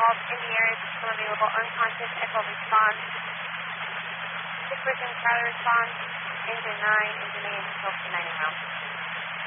involved in the area is still available. Unconscious, echo response. Sick person, carrier response. Engine 9, engine 8, 12 to 9 now.